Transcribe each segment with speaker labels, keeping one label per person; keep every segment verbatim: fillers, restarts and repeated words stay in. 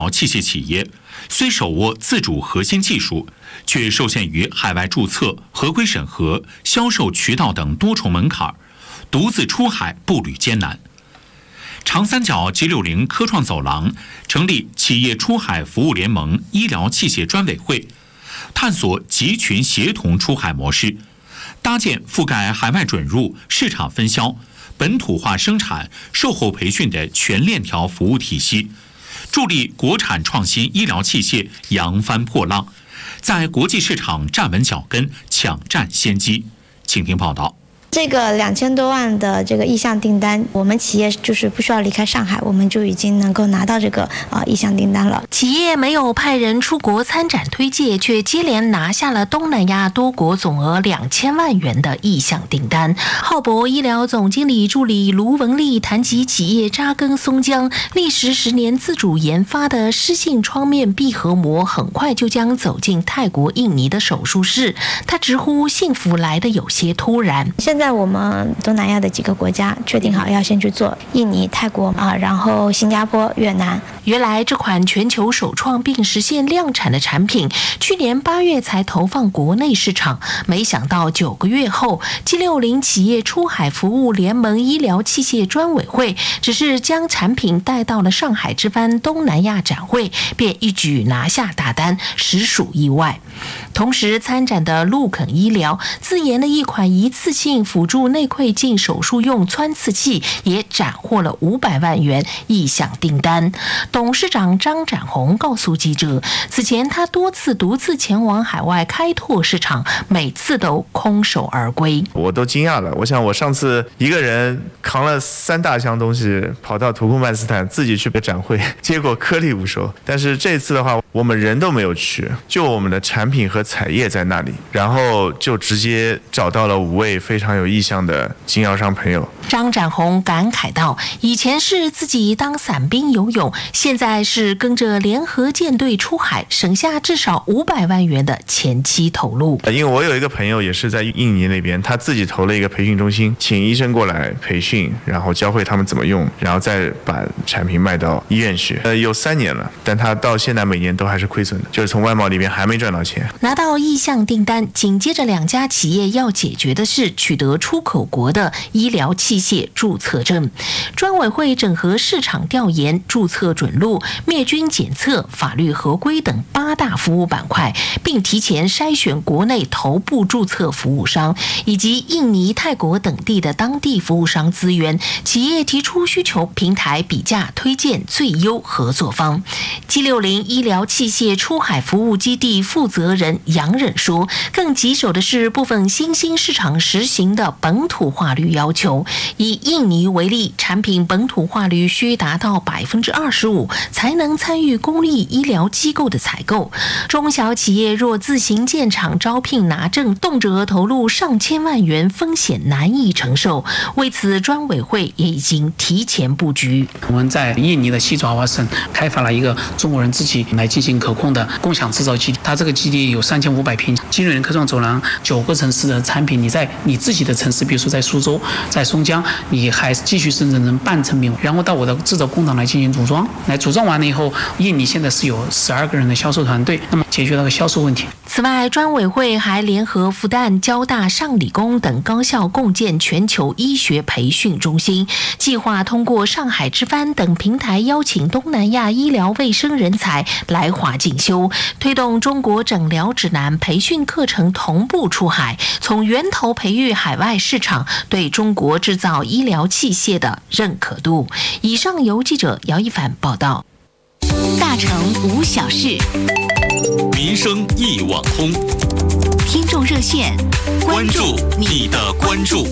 Speaker 1: 器械企业，虽手握自主核心技术，却受限于海外注册、合规审核、销售渠道等多重门槛，独自出海步履艰难。长三角 G 六十 科创走廊成立企业出海服务联盟医疗器械专委会，探索集群协同出海模式，搭建覆盖海外准入、市场分销、本土化生产、售后培训的全链条服务体系，助力国产创新医疗器械扬帆破浪，在国际市场站稳脚跟，抢占先机。请听报道。
Speaker 2: 这个两千多万的这个意向订单，我们企业就是不需要离开上海，我们就已经能够拿到这个啊意向订单了。
Speaker 3: 企业没有派人出国参展推介，却接连拿下了东南亚多国总额两千万元的意向订单。浩博医疗总经理助理卢文丽谈及企业扎根松江，历时十年自主研发的湿性创面闭合膜，很快就将走进泰国、印尼的手术室。他直呼幸福来得有些突然。
Speaker 2: 现在我们东南亚的几个国家确定好要先去做，印尼、泰国啊，然后新加坡、越南。
Speaker 3: 原来这款全球首创并实现量产的产品，去年八月才投放国内市场，没想到九个月后 ，G 六十 企业出海服务联盟医疗器械专委会只是将产品带到了上海之番东南亚展会，便一举拿下大单，实属意外。同时参展的陆肯医疗自研了一款一次性辅助内窥镜手术用穿刺器，也斩获了五百万元意向订单。董事长张展宏告诉记者，此前他多次独自前往海外开拓市场，每次都空手而归。
Speaker 4: 我都惊讶了，我想我上次一个人扛了三大箱东西跑到土库曼斯坦自己去展会，结果颗粒无收。但是这次的话，我们人都没有去，就我们的产品和彩页在那里，然后就直接找到了五位非常有意向的经销商朋友。
Speaker 3: 张展宏感慨道，以前是自己当伞兵游泳，现在是跟着联合舰队出海，省下至少五百万元的前期投入。
Speaker 4: 因为我有一个朋友也是在印尼那边，他自己投了一个培训中心，请医生过来培训，然后教会他们怎么用，然后再把产品卖到医院去。呃，有三年了，但他到现在每年都还是亏损的，就是从外贸里面还没赚到钱。
Speaker 3: 拿到意向订单，紧接着两家企业要解决的是取得出口国的医疗器械注册证。专委会整合市场调研、注册准入、灭菌检测、法律合规等八大服务板块，并提前筛选国内头部注册服务商以及印尼、泰国等地的当地服务商资源。企业提出需求，平台比价推荐最优合作方。G 六十 医疗器械出海服务基地负责人杨忍说，更棘手的是部分新兴市场实行的本土化率要求。以印尼为例，产品本土化率需达到百分之二十五，才能参与公立医疗机构的采购。中小企业若自行建厂招聘拿证，动辄投入上千万元，风险难以承受。为此，专委会也已经提前布局。
Speaker 5: 我们在印尼的西爪哇省开发了一个中国人自己来进行可控的共享制造基地，它这个基地有三千五百平，G 六十科创走廊九个城市的产品，你在你自己的城市，比如说在苏州、在松江，你还继续生产成半成品，然后到我的制造工厂来进行组装。来组装完了以后，印尼现在是有十二个人的销售团队，那么解决那个销售问题。
Speaker 3: 此外，专委会还联合复旦、交大、上理工等高校共建全球医学培训中心，计划通过上海之番等平台邀请东南亚医疗卫生人才来华进修，推动中国诊疗指南培训课程同步出海，从源头培育海外市场对中国制造医疗器械的认可度。以上由记者姚一凡报道。
Speaker 6: 大城无小事，
Speaker 1: 民生一网通，
Speaker 6: 听众热线，
Speaker 1: 关注你的关注。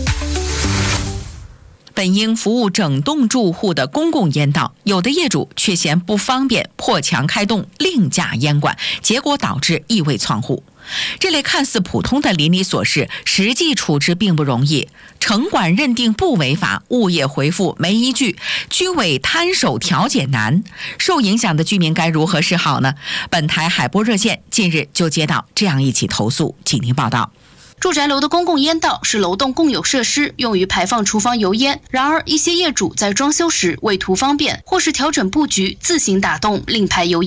Speaker 7: 本应服务整栋住户的公共烟道，有的业主却嫌不方便，破墙开洞另架烟管，结果导致异味窜户。这类看似普通的邻里琐事，实际处置并不容易。城管认定不违法，物业回复没依据，居委摊手调解难。受影响的居民该如何是好呢？本台海波热线近日就接到这样一起投诉，请听报道。
Speaker 8: 住宅楼的公共烟道是楼栋共有设施，用于排放厨房油烟。然而，一些业主在装修时为图方便，或是调整布局，自行打洞另排油烟。